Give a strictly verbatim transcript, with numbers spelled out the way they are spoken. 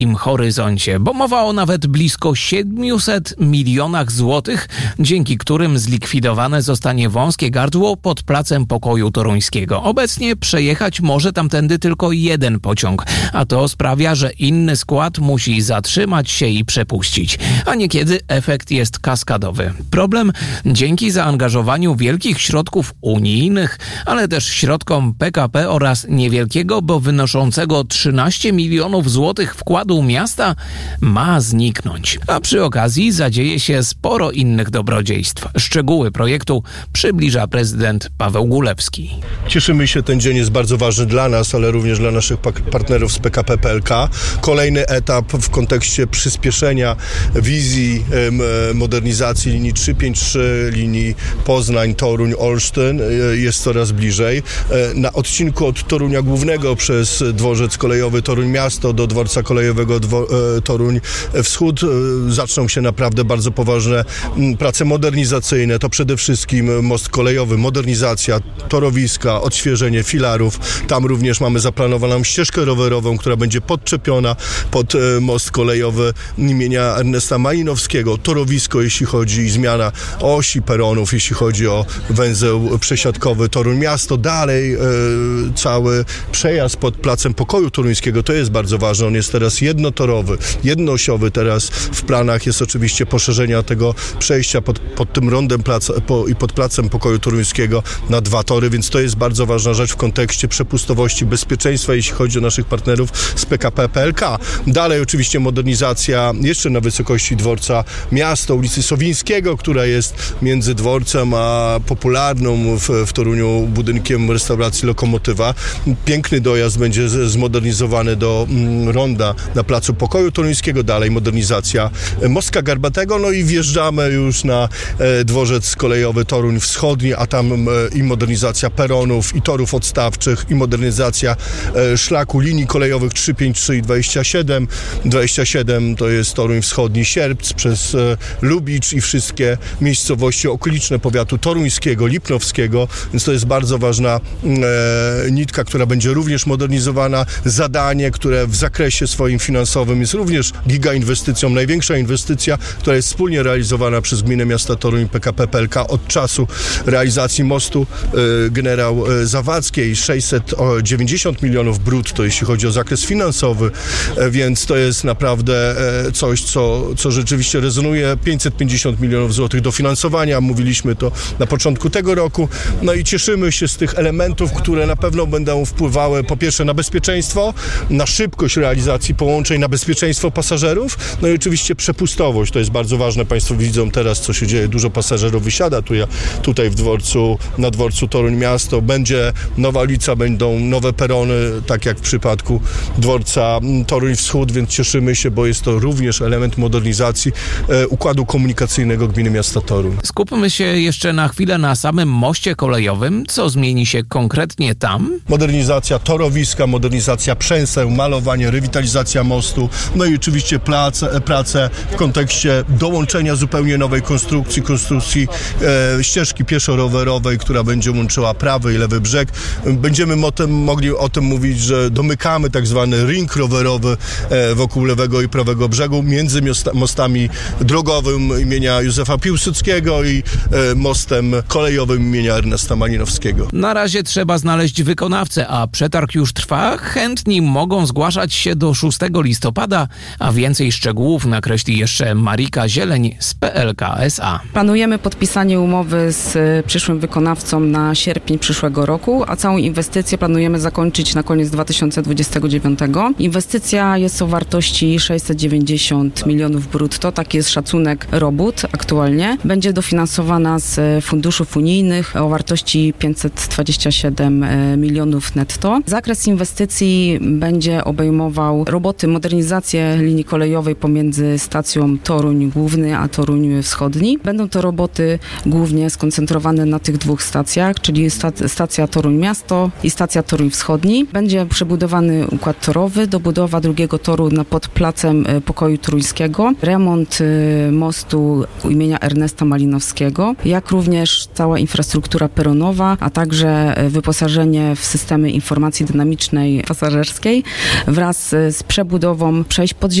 dalekim horyzoncie, bo mowa o nawet blisko siedmiuset milionach złotych, dzięki którym zlikwidowane zostanie wąskie gardło pod Placem Pokoju Toruńskiego. Obecnie przejechać może tamtędy tylko jeden pociąg, a to sprawia, że inny skład musi zatrzymać się i przepuścić, a niekiedy efekt jest kaskadowy. Problem dzięki zaangażowaniu wielkich środków unijnych, ale też środkom P K P oraz niewielkiego, bo wynoszącego trzynaście milionów złotych wkładu miasta ma zniknąć. A przy okazji zadzieje się sporo innych dobrodziejstw. Szczegóły projektu przybliża prezydent Paweł Gulewski. Cieszymy się, ten dzień jest bardzo ważny dla nas, ale również dla naszych partnerów z P K P P L K. Kolejny etap w kontekście przyspieszenia wizji modernizacji linii trzysta pięćdziesiąt trzy, linii Poznań-Toruń-Olsztyn jest coraz bliżej. Na odcinku od Torunia Głównego przez dworzec kolejowy Toruń Miasto do dworca kolejowego Dwo- Toruń Wschód zaczną się naprawdę bardzo poważne prace modernizacyjne. To przede wszystkim most kolejowy, modernizacja torowiska, odświeżenie filarów. Tam również mamy zaplanowaną ścieżkę rowerową, która będzie podczepiona pod most kolejowy imienia Ernesta Malinowskiego. Torowisko, jeśli chodzi o zmiana osi peronów, jeśli chodzi o węzeł przesiadkowy Toruń Miasto. Dalej e, cały przejazd pod Placem Pokoju Toruńskiego, to jest bardzo ważne. On jest teraz jednotorowy, jednoosiowy. Teraz w planach jest oczywiście poszerzenia tego przejścia pod, pod tym rondem plac, po, i pod Placem Pokoju Toruńskiego na dwa tory, więc to jest bardzo ważna rzecz w kontekście przepustowości, bezpieczeństwa, jeśli chodzi o naszych partnerów z P K P P L K. Dalej oczywiście modernizacja jeszcze na wysokości dworca Miasto, ulicy Sowińskiego, która jest między dworcem a popularną w, w Toruniu budynkiem restauracji Lokomotywa. Piękny dojazd będzie zmodernizowany do mm, ronda na Placu Pokoju Toruńskiego. Dalej modernizacja Mostka Garbatego, no i wjeżdżamy już na e, dworzec kolejowy Toruń Wschodni, a tam e, i modernizacja peronów, i torów odstawczych, i modernizacja e, szlaku linii kolejowych trzysta pięćdziesiąt trzy i dwadzieścia siedem. dwadzieścia siedem to jest Toruń Wschodni, Sierpc przez e, Lubicz i wszystkie miejscowości okoliczne powiatu toruńskiego, lipnowskiego, więc to jest bardzo ważna e, nitka, która będzie również modernizowana. Zadanie, które w zakresie swoim finansowym jest również gigainwestycją, największa inwestycja, która jest wspólnie realizowana przez Gminę Miasta Toruń i P K P P L K od czasu realizacji mostu e, Generał Zawadzkiej, sześćset dziewięćdziesiąt milionów brutto, jeśli chodzi o zakres finansowy, e, więc to jest naprawdę e, coś, co, co rzeczywiście rezonuje. pięćset pięćdziesiąt milionów złotych dofinansowania, mówiliśmy to na początku tego roku, no i cieszymy się z tych elementów, które na pewno będą wpływały po pierwsze na bezpieczeństwo, na szybkość realizacji połączeń, na bezpieczeństwo pasażerów, no i oczywiście przepustowość, to jest bardzo ważne. Państwo widzą teraz, co się dzieje, dużo pasażerów wysiada tu, ja, tutaj w dworcu, na dworcu Toruń Miasto, będzie nowa ulica, będą nowe perony, tak jak w przypadku dworca Toruń Wschód, więc cieszymy się, bo jest to również element modernizacji e, układu komunikacyjnego Gminy Miasta Toruń. Skupmy się jeszcze na chwilę na samym moście kolejowym. Co zmieni się konkretnie tam? Modernizacja torowiska, modernizacja przęseł, malowanie, rewitalizacja mostu, no i oczywiście prace, prace w kontekście dołączenia zupełnie nowej konstrukcji, konstrukcji e, ścieżki pieszo-rowerowej, która będzie łączyła prawy i lewy brzeg. Będziemy motem, mogli o tym mówić, że domykamy tak zwany ring rowerowy e, wokół lewego i prawego brzegu między miosta, mostami drogowym imienia Józefa Piłsudskiego i e, mostem kolejowym imienia Ernesta Malinowskiego. Na razie trzeba znaleźć wykonawcę, a przetarg już trwa. Chętni mogą zgłaszać się do szóstego listopada, a więcej szczegółów nakreśli jeszcze Marika Zieleń z P L K S A. Planujemy podpisanie umowy z przyszłym wykonawcą na sierpień przyszłego roku, a całą inwestycję planujemy zakończyć na koniec dwa tysiące dwudziestego dziewiątego. Inwestycja jest o wartości sześćset dziewięćdziesiąt milionów brutto, taki jest szacunek robót aktualnie. Będzie dofinansowana z funduszów unijnych o wartości pięćset dwadzieścia siedem milionów netto. Zakres inwestycji będzie obejmował roboty, modernizację linii kolejowej pomiędzy stacją Toruń Główny a Toruń Wschodni. Będą to roboty głównie skoncentrowane na tych dwóch stacjach, czyli stacja Toruń Miasto i stacja Toruń Wschodni. Będzie przebudowany układ torowy, dobudowa drugiego toru na pod Placem Pokoju Toruńskiego, remont mostu imienia Ernesta Malinowskiego, jak również cała infrastruktura peronowa, a także wyposażenie w systemy informacji dynamicznej pasażerskiej wraz z przebudowaniem zabudową przejść podziemnych,